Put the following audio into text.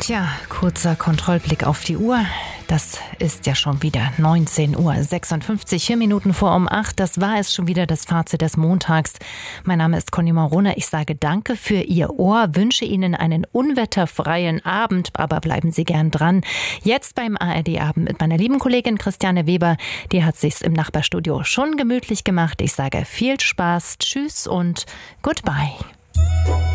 Tja, kurzer Kontrollblick auf die Uhr. Das ist ja schon wieder 19:56 Uhr, 4 Minuten vor 8. Das war es schon wieder, das Fazit des Montags. Mein Name ist Conny Marone. Ich sage danke für Ihr Ohr, wünsche Ihnen einen unwetterfreien Abend, aber bleiben Sie gern dran. Jetzt beim ARD-Abend mit meiner lieben Kollegin Christiane Weber. Die hat sich's im Nachbarstudio schon gemütlich gemacht. Ich sage viel Spaß, tschüss und goodbye.